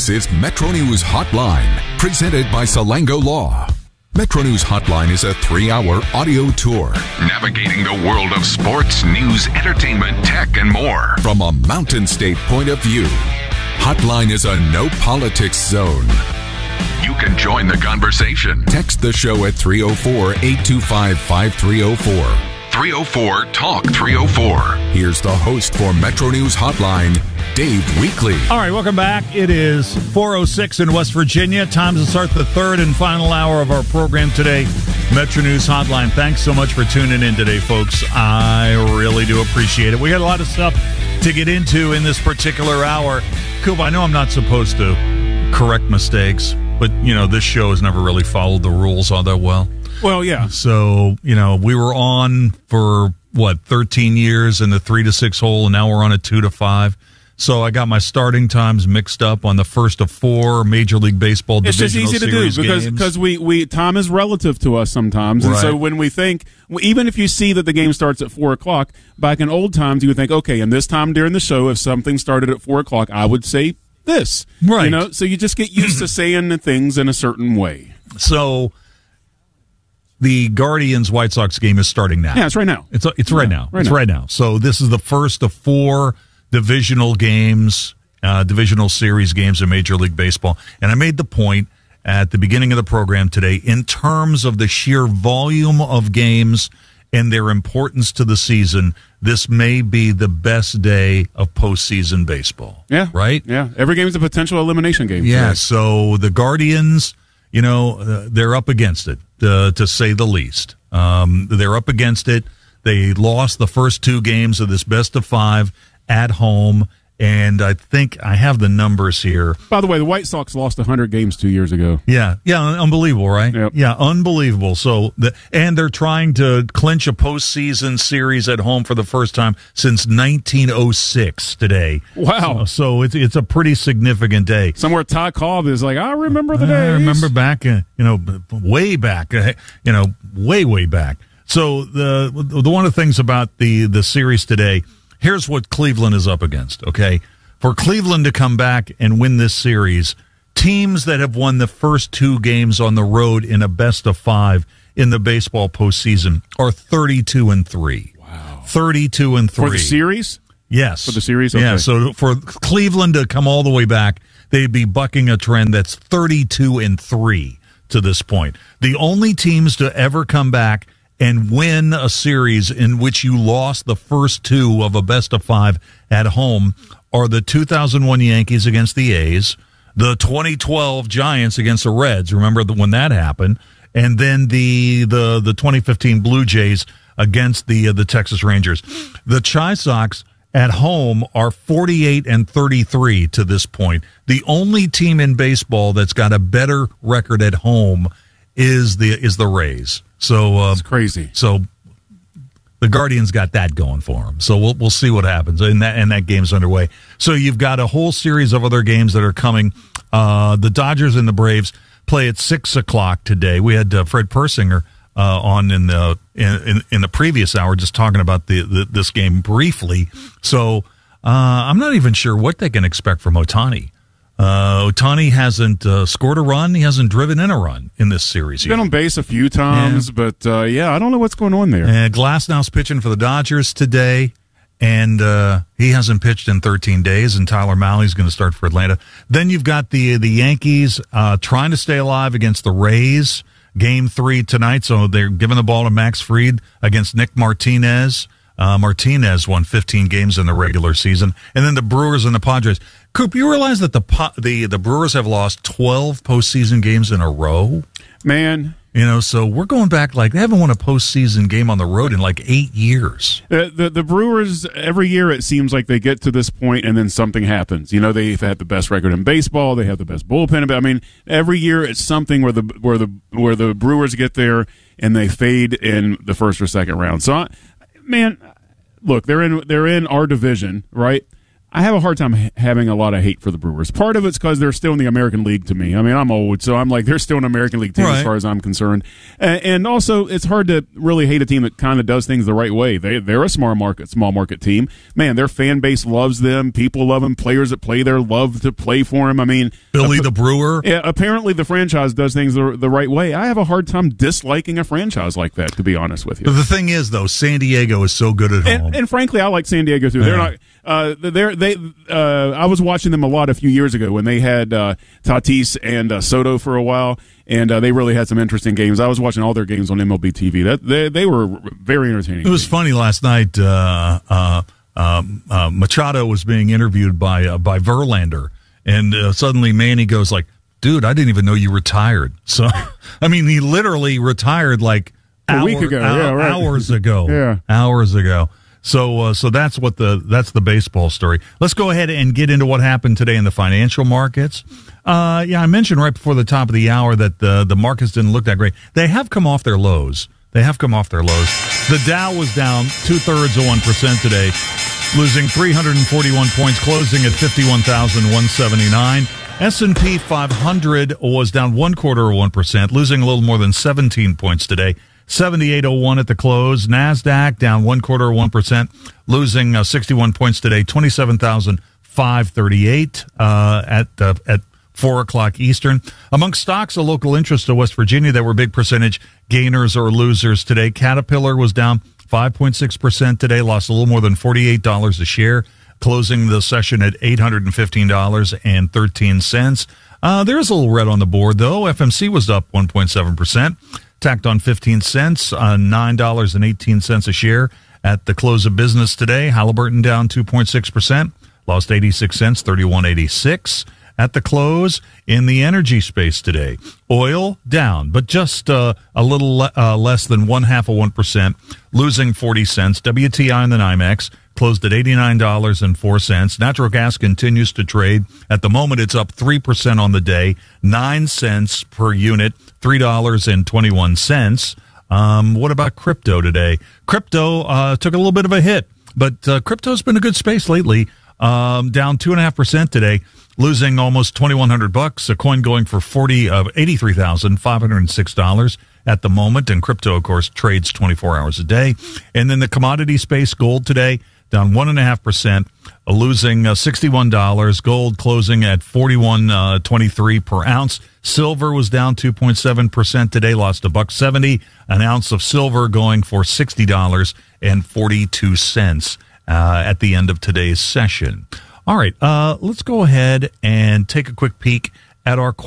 This is Metro News Hotline, presented by Salango Law. Metro News Hotline is a 3-hour audio tour navigating the world of sports, news, entertainment, tech, and more from a Mountain State point of view. Hotline is a no politics zone. You can join the conversation. Text the show at 304-825-5304. 304-TALK-304. Here's the host for Metro News Hotline, Dave Weekley. All right, welcome back. It is 4:06 in West Virginia. Time to start the third and final hour of our program today, Metro News Hotline. Thanks so much for tuning in today, folks. I really do appreciate it. We got a lot of stuff to get into in this particular hour. Coop, I know I'm not supposed to correct mistakes, but, you know, this show has never really followed the rules all that well. Well, yeah. So, you know, we were on for, 13 years in the 3 to 6 hole, and now we're on a 2 to 5. So I got my starting times mixed up on the first of 4 Major League Baseball divisional series games. It's just easy to do because we time is relative to us sometimes. And so when we think, even if you see that the game starts at 4 o'clock, back in old times you would think, okay, and this time during the show, if something started at 4 o'clock, I would say this. Right. You know, so you just get used to saying things in a certain way. So the Guardians-White Sox game is starting now. Yeah, it's right now. It's right now. It's right now. So this is the first of 4 divisional games, divisional series games in Major League Baseball. And I made the point at the beginning of the program today, in terms of the sheer volume of games and their importance to the season, this may be the best day of postseason baseball. Yeah. Right? Yeah. Every game is a potential elimination game. Yeah. Today. So the Guardians, you know, they're up against it, to say the least. They're up against it. They lost the first 2 games of this best of 5 at home, and I think I have the numbers here. By the way, the White Sox lost 100 games 2 years ago. Yeah, unbelievable, right? Yep. Yeah, unbelievable. So, and they're trying to clinch a postseason series at home for the first time since 1906 today. Wow. So it's a pretty significant day. Somewhere Ty Cobb is like, I remember the days. I remember back, way back, way back. So the one of the things about the series today, here's what Cleveland is up against, okay? For Cleveland to come back and win this series, teams that have won the first 2 games on the road in a best of 5 in the baseball postseason are 32-3. Wow. 32-3. For the series? Yes. For the series? Okay. Yeah, so for Cleveland to come all the way back, they'd be bucking a trend that's 32-3 to this point. The only teams to ever come back and win a series in which you lost the first 2 of a best of 5 at home are the 2001 Yankees against the A's, the 2012 Giants against the Reds. Remember when that happened? And then the 2015 Blue Jays against the Texas Rangers. The Chi Sox at home are 48-33 to this point. The only team in baseball that's got a better record at home is the Rays. So it's crazy. So the Guardians got that going for them. So we'll see what happens, and that game's underway. So you've got a whole series of other games that are coming. The Dodgers and the Braves play at 6 o'clock today. We had Fred Persinger on in the previous hour, just talking about this game briefly. So I'm not even sure what they can expect from Ohtani. Ohtani hasn't scored a run. He hasn't driven in a run in this series yet. Been on base a few times, but I don't know what's going on there. Glasnow's pitching for the Dodgers today, and he hasn't pitched in 13 days, and Tyler Mahle's going to start for Atlanta. Then you've got the Yankees trying to stay alive against the Rays. Game 3 tonight, so they're giving the ball to Max Fried against Nick Martinez. Martinez won 15 games in the regular season. And then the Brewers and the Padres. Coop, you realize that the Brewers have lost 12 postseason games in a row? Man. So we're going back, they haven't won a postseason game on the road in 8 years. The Brewers, every year it seems like they get to this point and then something happens. They've had the best record in baseball. They have the best bullpen. I mean, every year it's something where the Brewers get there and they fade in the first or second round. So, man, look, they're in our division, right? I have a hard time having a lot of hate for the Brewers. Part of it's because they're still in the American League to me. I mean, I'm old, so I'm like, they're still an American League team as far as I'm concerned. And also, it's hard to really hate a team that kind of does things the right way. They're a small market team. Man, their fan base loves them. People love them. Players that play there love to play for them. I mean, Billy the Brewer. Yeah, apparently the franchise does things the right way. I have a hard time disliking a franchise like that, to be honest with you. But the thing is, though, San Diego is so good at home. And frankly, I like San Diego too. Yeah. They're not. I was watching them a lot a few years ago when they had Tatis and Soto for a while, and they really had some interesting games. I was watching all their games on MLB TV. They were very entertaining. It was funny last night. Machado was being interviewed by Verlander, and suddenly Manny goes like, "Dude, I didn't even know you retired." So, I mean, he literally retired like a week ago, hours ago. Yeah, hours ago. So that's the baseball story. Let's go ahead and get into what happened today in the financial markets. I mentioned right before the top of the hour that the markets didn't look that great. They have come off their lows. The Dow was down 2/3% today, losing 341 points, closing at 51,179. S&P 500 was down 1/4%, losing a little more than 17 points today. 78.01 at the close. NASDAQ down 1/4%, losing 61 points today. 27,538 at 4 o'clock Eastern. Amongst stocks of local interest to West Virginia that were big percentage gainers or losers today. Caterpillar was down 5.6% today, lost a little more than $48 a share, closing the session at $815.13. There's a little red on the board, though. FMC was up 1.7%. Tacked on 15 cents, $9.18 a share at the close of business today. Halliburton down 2.6%, lost 86 cents, 31.86 at the close. In the energy space today, oil down, but just a little less than 0.5%, losing 40 cents. WTI in the NYMEX closed at $89.04. Natural gas continues to trade. At the moment, it's up 3% on the day, 9 cents per unit, $3.21. What about crypto today? Crypto took a little bit of a hit, but crypto's been a good space lately. Down 2.5% today, losing almost $2,100. A coin going for $83,506 at the moment. And crypto, of course, trades 24 hours a day. And then the commodity space, gold today down 1.5%, losing $61. Gold closing at $41.23 per ounce. Silver was down 2.7% today, lost $1.70. An ounce of silver going for $60.42 at the end of today's session. All right, let's go ahead and take a quick peek at our